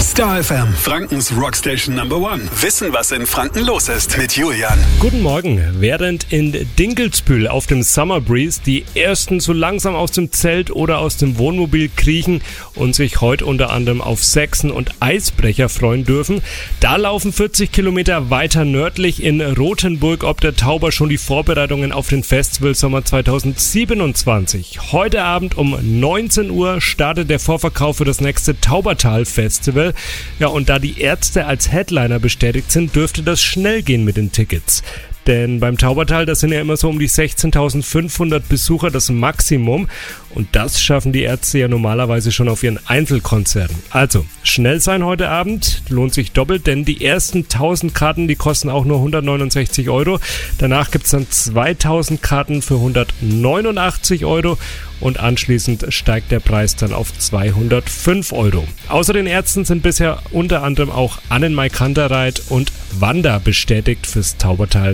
Star FM, Frankens Rockstation Number One. Wissen, was in Franken los ist mit Julian. Guten Morgen. Während in Dinkelsbühl auf dem Summer Breeze die Ersten so langsam aus dem Zelt oder aus dem Wohnmobil kriechen und sich heute unter anderem auf Sechsen und Eisbrecher freuen dürfen, da laufen 40 Kilometer weiter nördlich in Rothenburg ob der Tauber schon die Vorbereitungen auf den Festival Sommer 2027. Heute Abend um 19 Uhr startet der Vorverkauf für das nächste Taubertal-Festival. Ja, und da die Ärzte als Headliner bestätigt sind, dürfte das schnell gehen mit den Tickets. Denn beim Taubertal, das sind ja immer so um die 16.500 Besucher das Maximum. Und das schaffen die Ärzte ja normalerweise schon auf ihren Einzelkonzerten. Also, schnell sein heute Abend, lohnt sich doppelt, denn die ersten 1000 Karten, die kosten auch nur 169 €. Danach gibt es dann 2000 Karten für 189 € und anschließend steigt der Preis dann auf 205 €. Außer den Ärzten sind bisher unter anderem auch Annenmai Kantereit und Wanda bestätigt fürs Taubertal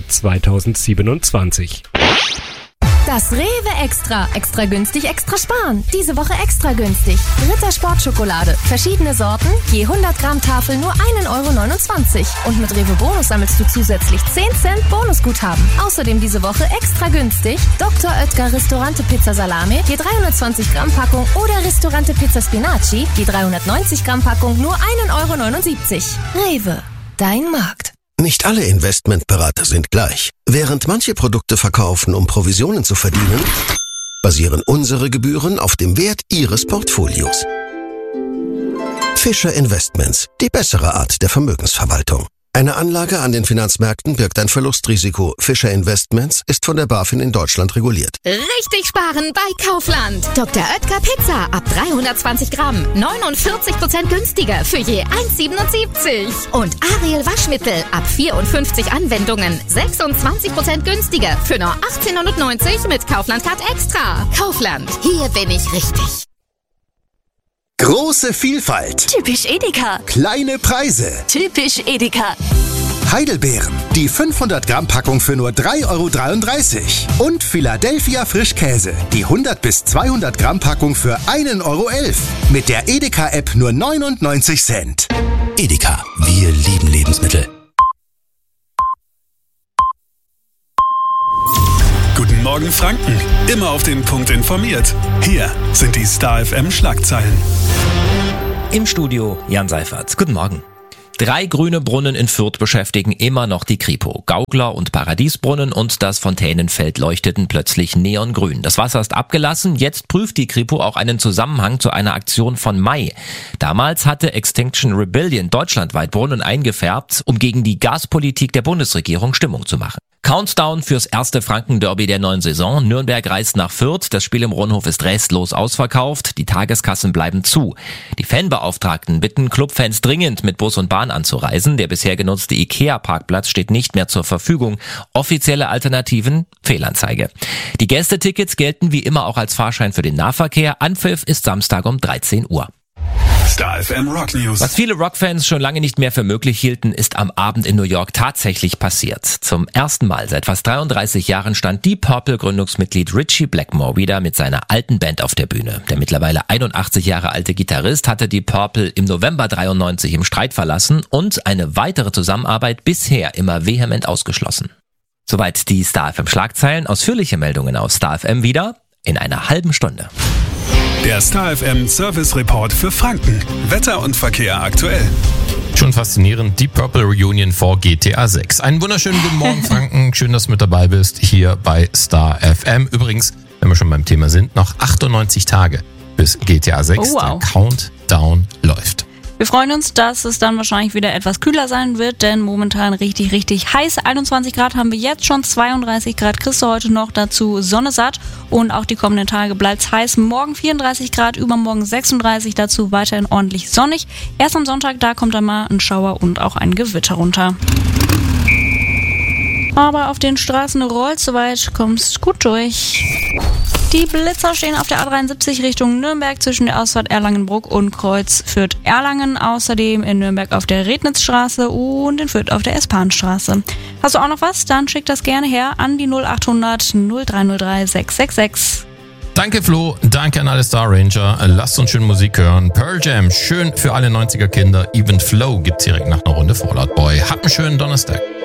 2027. Das Rewe Extra. Extra günstig, extra sparen. Diese Woche extra günstig. Ritter Sportschokolade. Verschiedene Sorten. Je 100 Gramm Tafel nur 1,29 €. Und mit Rewe Bonus sammelst du zusätzlich 10 Cent Bonusguthaben. Außerdem diese Woche extra günstig. Dr. Oetker Ristorante Pizza Salame. Je 320 Gramm Packung oder Ristorante Pizza Spinaci. Je 390 Gramm Packung nur 1,79 €. Rewe. Dein Markt. Nicht alle Investmentberater sind gleich. Während manche Produkte verkaufen, um Provisionen zu verdienen, basieren unsere Gebühren auf dem Wert Ihres Portfolios. Fischer Investments, die bessere Art der Vermögensverwaltung. Eine Anlage an den Finanzmärkten birgt ein Verlustrisiko. Fischer Investments ist von der BaFin in Deutschland reguliert. Richtig sparen bei Kaufland. Dr. Oetker Pizza ab 320 Gramm. 49% günstiger für je 1,77. Und Ariel Waschmittel ab 54 Anwendungen. 26% günstiger für nur 18,90 € mit Kaufland Card Extra. Kaufland, hier bin ich richtig. Große Vielfalt. Typisch Edeka. Kleine Preise. Typisch Edeka. Heidelbeeren. Die 500 Gramm Packung für nur 3,33 €. Und Philadelphia Frischkäse. Die 100 bis 200 Gramm Packung für 1,11 €. Mit der Edeka-App nur 99 Cent. Edeka, wir lieben Lebensmittel. Guten Morgen Franken. Immer auf den Punkt informiert. Hier sind die Star FM Schlagzeilen. Im Studio Jan Seifert. Guten Morgen. 3 grüne Brunnen in Fürth beschäftigen immer noch die Kripo. Gaukler- und Paradiesbrunnen und das Fontänenfeld leuchteten plötzlich neongrün. Das Wasser ist abgelassen. Jetzt prüft die Kripo auch einen Zusammenhang zu einer Aktion von Mai. Damals hatte Extinction Rebellion deutschlandweit Brunnen eingefärbt, um gegen die Gaspolitik der Bundesregierung Stimmung zu machen. Countdown fürs erste Franken-Derby der neuen Saison. Nürnberg reist nach Fürth. Das Spiel im Rundhof ist restlos ausverkauft. Die Tageskassen bleiben zu. Die Fanbeauftragten bitten Clubfans dringend, mit Bus und Bahn anzureisen. Der bisher genutzte IKEA-Parkplatz steht nicht mehr zur Verfügung. Offizielle Alternativen? Fehlanzeige. Die Gästetickets gelten wie immer auch als Fahrschein für den Nahverkehr. Anpfiff ist Samstag um 13 Uhr. Star FM Rock News. Was viele Rockfans schon lange nicht mehr für möglich hielten, ist am Abend in New York tatsächlich passiert. Zum ersten Mal seit fast 33 Jahren stand Deep Purple Gründungsmitglied Ritchie Blackmore wieder mit seiner alten Band auf der Bühne. Der mittlerweile 81 Jahre alte Gitarrist hatte Deep Purple im November 93 im Streit verlassen und eine weitere Zusammenarbeit bisher immer vehement ausgeschlossen. Soweit die Star FM Schlagzeilen. Ausführliche Meldungen aus Star FM wieder in einer halben Stunde. Der Star FM Service Report für Franken. Wetter und Verkehr aktuell. Schon faszinierend, Deep Purple Reunion vor GTA 6. Einen wunderschönen guten Morgen, Franken. Schön, dass du mit dabei bist, hier bei Star FM. Übrigens, wenn wir schon beim Thema sind, noch 98 Tage bis GTA 6. Oh, wow. Der Countdown läuft. Wir freuen uns, dass es dann wahrscheinlich wieder etwas kühler sein wird, denn momentan richtig, richtig heiß. 21 Grad haben wir jetzt schon, 32 Grad kriegst du heute noch, dazu Sonne satt und auch die kommenden Tage bleibt's heiß. Morgen 34 Grad, übermorgen 36, dazu weiterhin ordentlich sonnig. Erst am Sonntag, da kommt dann mal ein Schauer und auch ein Gewitter runter. Aber auf den Straßen rollst soweit, kommst gut durch. Die Blitzer stehen auf der A73 Richtung Nürnberg zwischen der Ausfahrt Erlangenbruck und Kreuz Fürth-Erlangen. Außerdem in Nürnberg auf der Rednitzstraße und in Fürth auf der S-Bahn-Straße. Hast du auch noch was? Dann schick das gerne her an die 0800 0303 666. Danke Flo, danke an alle Star Ranger. Lasst uns schön Musik hören. Pearl Jam, schön für alle 90er Kinder. Even Flow gibt's direkt nach einer Runde Fallout Boy. Habt einen schönen Donnerstag.